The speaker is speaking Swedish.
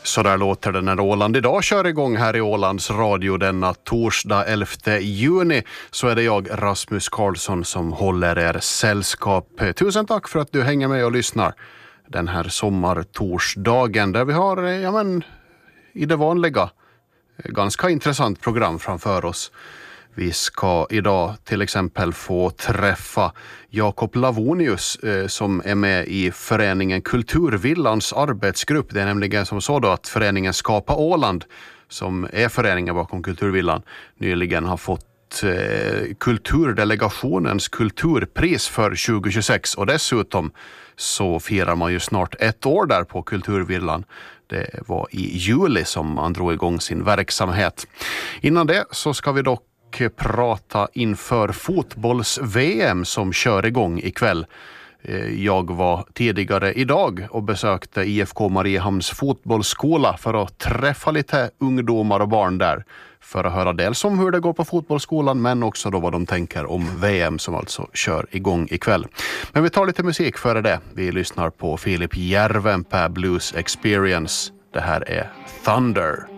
Så där låter det när Åland idag kör igång här i Ålands radio denna torsdag 11 juni. Så är det jag, Rasmus Karlsson, som håller er sällskap. Tusen tack för att du hänger med och lyssnar den här sommartorsdagen där vi har i det vanliga ganska intressant program framför oss. Vi ska idag till exempel få träffa Jakob Lavonius som är med i föreningen Kulturvillans arbetsgrupp. Det är nämligen som så då att föreningen Skapa Åland, som är föreningen bakom Kulturvillan, nyligen har fått kulturdelegationens kulturpris för 2026 och dessutom så firar man ju snart ett år där på Kulturvillan. Det var i juli som man drog igång sin verksamhet. Innan det så ska vi dock prata inför fotbolls-VM som kör igång ikväll. Jag var tidigare idag och besökte IFK Mariehamns fotbollsskola för att träffa lite ungdomar och barn där. För att höra dels om hur det går på fotbollsskolan men också då vad de tänker om VM som alltså kör igång ikväll. Men vi tar lite musik före det. Vi lyssnar på Filip Järvenpää Blues Experience. Det här är Thunder.